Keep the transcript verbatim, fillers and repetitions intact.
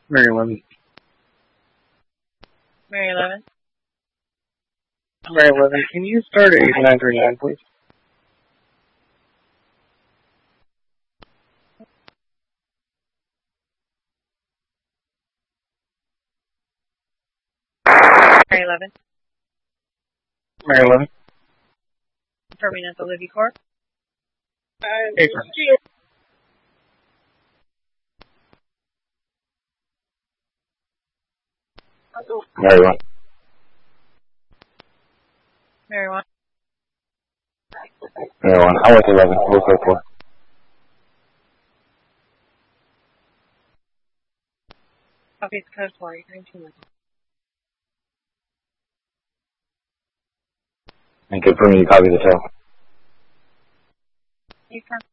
Mary eleven. Mary eleven. Mary eleven, can you start at eight nine three nine, please? Mary eleven. Mary eleven. Confirming at the Livy Corp. Hey, sir. Mary one. Mary one. Mary one. I was eleven. What's that for? Copy the code for you. And confirm you copy the tail. You can.